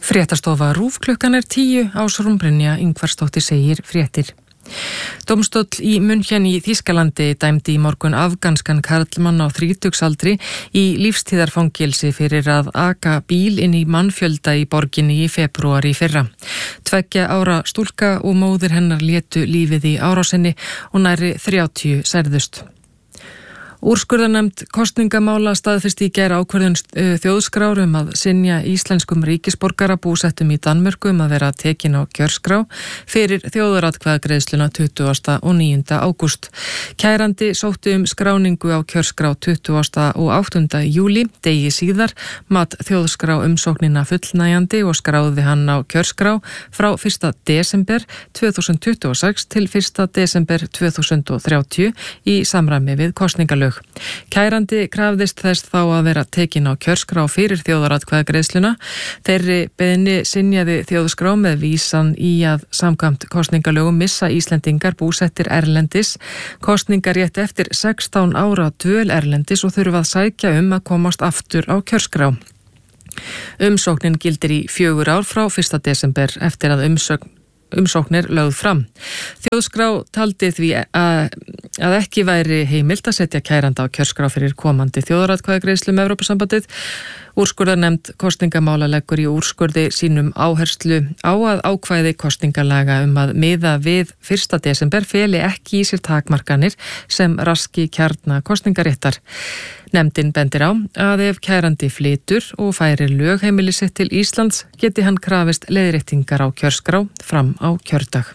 Fréttastofa RÚV klukkan 10 Ásrún Brynja Ingvarsdóttir segir fréttir. Dómstóll í München í Þýskalandi dæmdi í morgun afganskan karlmann á 30-aldri í lífstíðarfangelsi fyrir að aka bíl inn í mannfjölda í borginni í febrúar í fyrra. 2 ára stúlka og móðir hennar létu lífið í árásinni og nærri 30 særðust. Úrskurðarnefnd kosningamála staðfesti í gær ákvörðun þjóðskrár að synja íslenskum ríkisborgara búsettum í Danmörku að vera tekin á kjörskrá fyrir þjóðaratkvæðagreiðsluna 20. og 9. ágúst. Kærandi sótti skráningu á kjörskrá 20. og 8. júlí, degi síðar, mat þjóðskrá umsóknina fullnægjandi og skráði hann á kjörskrá frá 1. desember 2026 til 1. desember 2030 í samræmi við kosningalög. Kærandi krafðist þess þá að vera tekin á kjörskrá fyrir þjóðaratkvæðagreiðsluna. Þeirri beiðni synjaði þjóðskrá með vísan í að samkvæmt kosningalögum missa Íslendingar búsettir erlendis kosningarétt eftir 16 ára dvöl erlendis og þurfa að sækja að komast aftur á kjörskrá. Umsóknin gildir í 4 ár frá 1. desember eftir að umsóknir lögð fram. Þjóðskrá taldi því að ekki væri heimilt að setja kæranda á kjörskrá fyrir komandi þjóðaratkvæðagreiðslu með Evrópusambandið. Úrskurðarnefnd kosningamála leggur í úrskurði sínum áherslu á að ákvæði kosningalaga að miða við 1. desember feli ekki í sér takmarkanir sem raski kjarna kosningaréttar. Nefndin bendir á að ef kærandi flytur og færir lögheimili sitt til Íslands geti hann krafist leiðréttingar á kjörskrá fram á kjördag.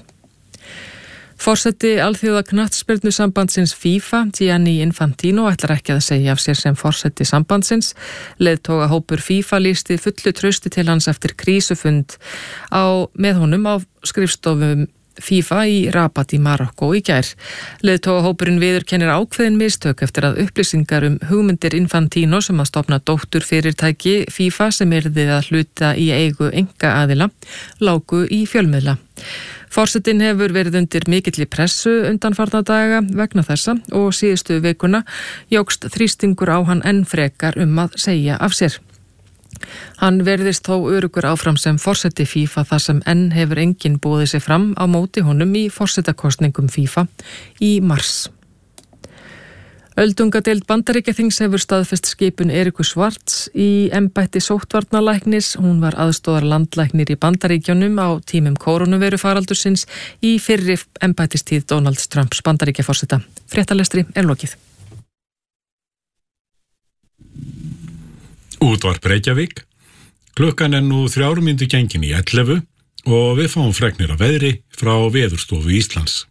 Forseti alþjóða knattspyrnusambandsins FIFA, Gianni Infantino, ætlar ekki að segja af sér sem forseti sambandsins. Leiðtogahópur FIFA lýsti fullu trausti til hans eftir krísufund með honum á skrifstofum FIFA í Rabat í Marokko í gær. Leiðtogahópurinn viðurkennir ákveðin mistök eftir að upplýsingar hugmyndir Infantino sem að stofna dótturfyrirtæki FIFA sem yrði að hluta í eigu einkaaðila lágu í fjölmiðla. Forsetinn hefur verið undir mikilli pressu undanfarna daga vegna þessa og síðustu vikuna jókst þrýstingur á hann enn frekar að segja af sér. Hann verðist þó öruggur áfram sem forseti FIFA þar sem enn hefur enginn boðið sig fram á móti honum í forsetakosningum FIFA í mars. Öldungadeild Bandaríkjaþings hefur staðfest skipun Eriku Schwartz í embætti sóttvarnalæknis. Hún var aðstoðar landlæknir í Bandaríkjunum á tímum kórónuveirufaraldursins í fyrri embættistíð Donald Trumps Bandaríkjaforseta. Fréttalestri lokið. Útvarp Reykjavík. Klukkan nú 11:03 og við fáum fregnir af veðri frá Veðurstofu Íslands.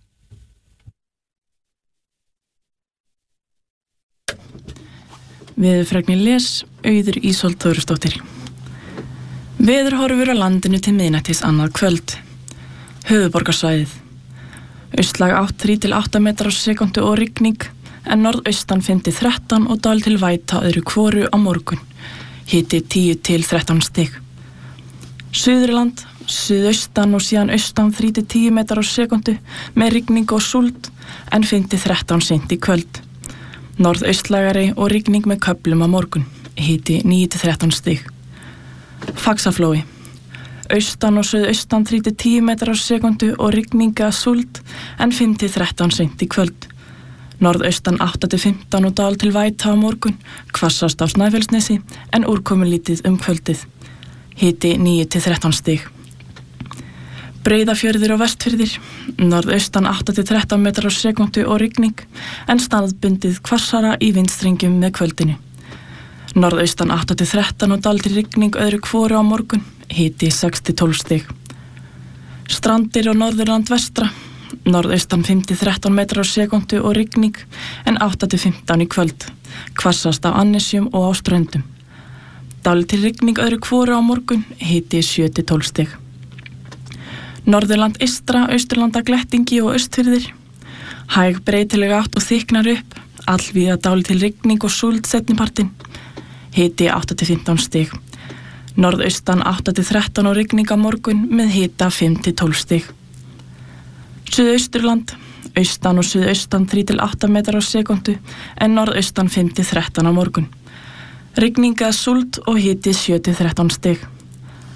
Veðurfregnir les Auður Ísold Þórisdóttir. Veðurhorfur á landinu til miðnættis annað kvöld. Höfuðborgarsvæðið. Austlæg 3 til 8 metrar á sekúndu og rigning, en norðaustan 5 til 13 og dál til væta öðru hvoru á morgun. Hiti 10 til 13 stig. Suðurland, suðaustan og síðan austan 3 til 10 metrar á sekúndu með rigning og súld, en 5 til 13 seint í kvöld. Norðaustlægari og rigning með köflum á morgun. Hiti 9 til 13 stig. Faxaflói. Austan og suðaustan 3 til 10 metrar á sekúndu og rigning að súld, en 5 til 13 seint í kvöld. Norðaustan 8 til 15 og dál til væta á morgun, hvassast á Snæfellsnesi, en úrkomulítið kvöldið. Hiti 9 til 13 stig. Breiðafjörðir og Vestfirðir. Norðaustan 8 til 13 metrar á sekúndu og rigning, en staðbundið hvassara í vindstrengjum með kvöldinu. Norðaustan 8 til 13 og dál til rigning öðru hvoru á morgun. Hiti 6 til 12 stig. Strandir og Norðurland vestra. Norðaustan 5 til 13 metrar á sekúndu og rigning, en 8 til 15 í kvöld. Hvassast á Annesjum og á Ströndum. Dál til rigning öðru hvoru á morgun. Hiti 7 til 12 stig. Norðurland eystra, Austurlanda glettingi og Austfirðir. Hæg breytileg átt og þykknar upp. Allvíða dál til rigning og súld seinnipartinn. Hiti 8 til 15 stig. Norðaustan 8 til 13 og rigning á morgun með hita 5 til 12 stig. Suðausturland, austan og suðaustan 3 til 8 metrar á sekúndu, en norðaustan 5 til 13 á morgun. Rigning eða súld og hiti 7 til 13 stig.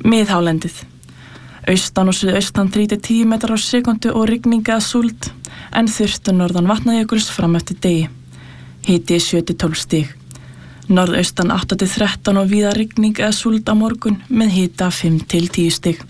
Miðhálendið. Austan og suðaustan 3-10 metrar á sekundu og rigning eða súld, en þurrt norðan Vatnajökuls fram eftir degi. Hiti 7-12 stig. Norðaustan 8-13 og víða rigning eða súld á morgun með hita 5-10 stig.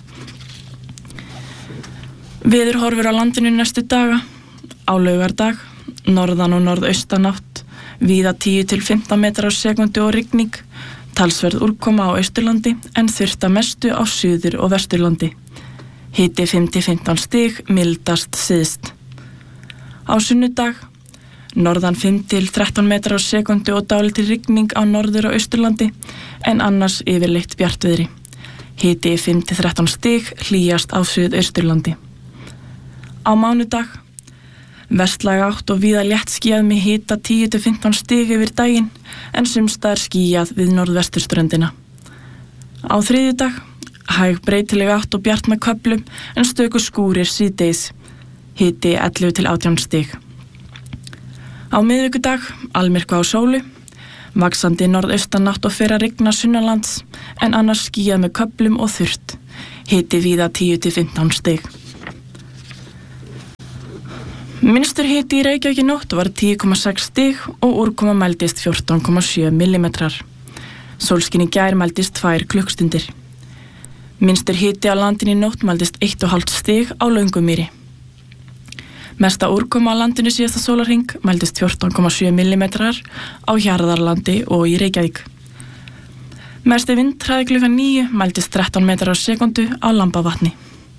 Veðurhorfur á landinu næstu daga. Á laugardag, norðan og norðaustan átt, víða 10-15 metrar á sekundu og rigning, talsverð úrkoma á Austurlandi en þurrt að mestu á Suður- og Vesturlandi. Hiti 5-15 stig, mildast syðst. Á sunnudag, norðan 5-13 metrar á sekundu og dálítil rigning á Norður- og Austurlandi en annars yfirleitt bjartviðri. Hiti 5-13 stig, hlýjast á Suðausturlandi. Á mánudag, vestlæg átt og víða léttskýjað með hita 10-15 stig yfir daginn en sumstaðar skýjað við norðvesturströndina. Á þriðjudag, hæg breytileg átt og bjart með köflum en stöku skúrir síðdegis. Hiti 11-18 stig. Á miðvikudag, almyrkva á sólu, vaxandi norðaustanátt og fer að rigna sunnanlands en annars skýjað með köflum og þurrt. Hiti víða 10-15 stig. Minnstur hiti í Reykjavík í nótt var 10,6 stig og úrkoma mældist 14,7 millimetrar. Sólskin í gær mældist 2 klukkstundir. Minnstur hiti á landinu í nótt mældist 1,5 stig á Löngumýri. Mesta úrkoma á landinu síðasta sólarhring mældist 14,7 millimetrar á Hjarðarlandi og í Reykjavík. Mesti vindhraði klukkan 9 mældist 13 metrar á sekundu á Lambavatni.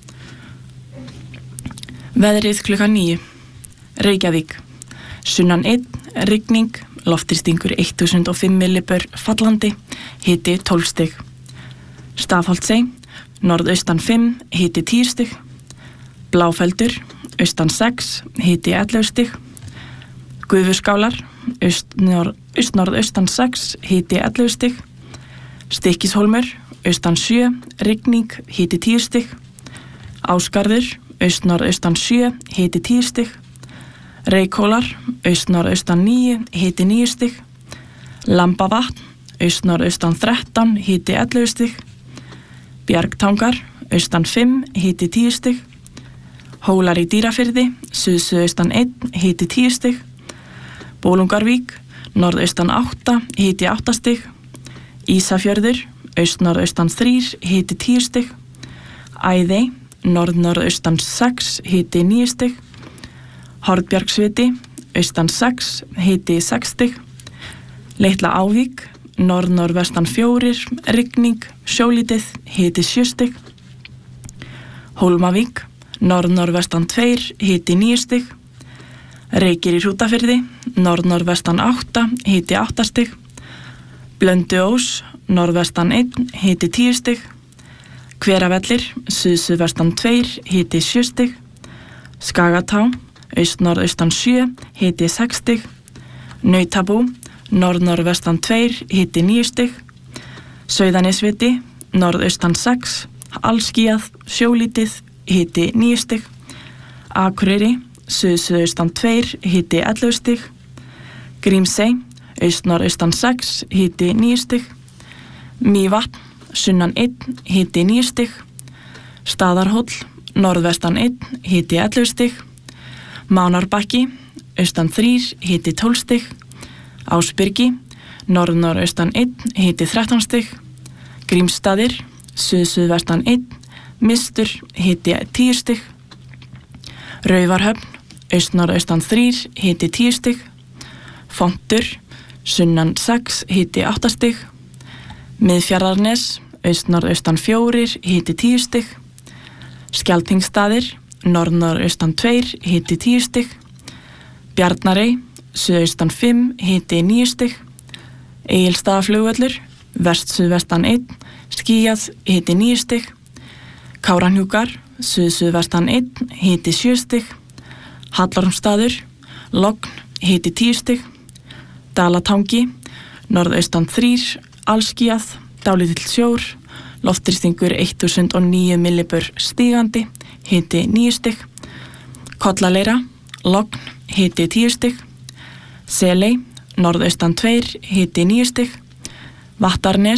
Veðrið klukkan 9. Reykjavík. Sunnan 1, rigning, loftþrýstingur 1005 millibör fallandi, hiti 12 stig. Stafholtsey, norðaustan 5, hiti 10 stig. Bláfeldur, austan 6, hiti 11 stig. Gufuskálar, austnorðaustan 6, hiti 11 stig. Stykkishólmur, austan 7, rigning, hiti 10 stig. Ásgarður, austnorðaustan 7, hiti 10 stig. Reykhólar, austnorðaustan 9, hiti 9 stig. Lambavatn, austnorðaustan 13, hiti 11 stig. Bjargtangar, austan 5, hiti 10 stig. Hólar í Dýrafirði, suðsuðaustan 1, hiti 10 stig. Bólungarvík, norðaustan 8, hiti 8 stig. Ísafjörður, austnorðaustan 3, hiti 10 stig. Æðey, norðnorðaustan 6, hiti 9 stig. Hornbjargsviti, austan 6, hiti 6 stig. Litla Ávík, norðnorðvestan 4, rigning, sjólítið, hiti 7 stig. Hólmavík, norðnorðvestan 2, hiti 9 stig. Reykir í Hrútafirði, norðnorðvestan 8, hiti 8 stig. Blönduós, norðvestan 1, hiti 10 stig. Hveravellir, suðsuðvestan 2, hiti 7 stig. Skagatá, austnorðaustan 7, hiti 6 stig. Nautabú, norðnorðvestan 2, hiti 9 stig. Sauðanesviti, norðaustan 6, allskýjað, sjólítið, hiti 9 stig. Akureyri, suðsuðaustan 2, hiti 11 stig. Grímsey, austnorðaustan 6, hiti 9 stig. Mývatn, sunnan 1, hiti 9 stig. Staðarhóll, norðvestan 1, hiti 11 stig. Mánárbakki, austan 3, hiti 12 stig. Ásbyrgi, norðnorðaustan 1, hiti 13 stig. Grímsstaðir, suðsuðvestan 1, mistur, hiti 10 stig. Raufarhöfn, austnorðaustan 3, hiti 10 stig. Fontur, sunnan 6, hiti 8 stig. Miðfjarðarnes, austnorðaustan 4, hiti 10 stig. Skjaltingsstaðir, norðnorðaustan 2, hiti 10 stig. Bjarnarey, suðaustan 5, hiti 9 stig. Egilsstaðaflugvöllur, vest-suðvestan 1, skýjað, hiti 9 stig. Kárahnjúkar, suð-suðvestan 1, hiti 7 stig. Hallormsstaður, logn, hiti 10 stig. Dalatangi, norðaustan 3, allskýjað, dálítill sjór, loftþrýstingur 1009 millibör stígandi, hiti 9 stig. Kollaleira, logn, hiti 10 stig. Seley, norðaustan 2, hiti 9 stig. Vattarnes,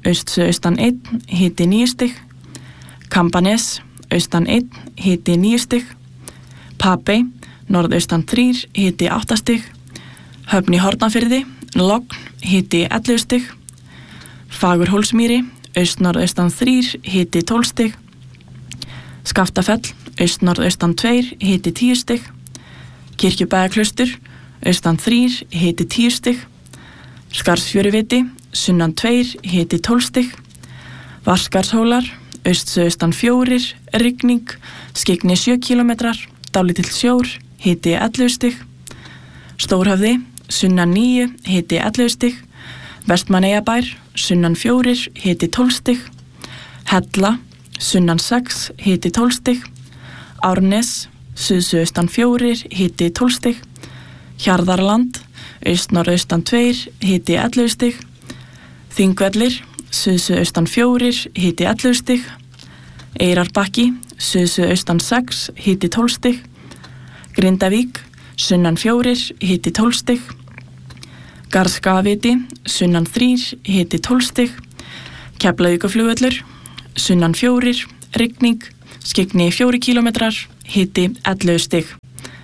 aust-suðaustan 1, hiti 9 stig. Kambanes, austan 1, hiti 9 stig. Papey, norðaustan 3, hiti 8 stig. Höfn í Hornafirði, logn, hiti 11 stig. Fagurhólsmýri, aust-norðaustan 3, hiti 12 stig. Skaftafell, aust-norðaustan 2, hiti 10 stig. Kirkjubæjarklaustur, austan 3, hiti 10 stig. Skarðsfjöruviti, sunnan 2, hiti 12 stig. Varskarshólar, aust-suðaustan 4, rigning, skyggni 7 kilometrar, dálítill sjór, hiti 11 stig. Stórhöfði, sunnan 9, hiti 11 stig. Vestmannaeyjabær, sunnan 4, hiti 12 stig. Hella, sunnan 6, hiti 12 stig. Árnes, suðsuðaustan 4, hiti 12 stig. Hjarðarland, aust-norðaustan 2, hiti 11 stig. Þingvellir, suðsuðaustan 4, hiti 11 stig. Eyrarbakki, suðsuðaustan 6, hiti 12 stig. Grindavík, sunnan 4, hiti 12 stig. Garðskagaviti, sunnan 3, hiti 12 stig. Keflavíkurflugvöllur, sunnan 4, rigning, skyggni 4 kilometrar, hiti 11 stig.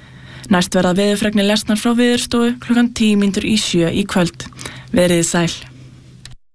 Næst verða veðurfregnir lesnar frá Veðurstofu klukkan 10:10 í kvöld. Verið sæl.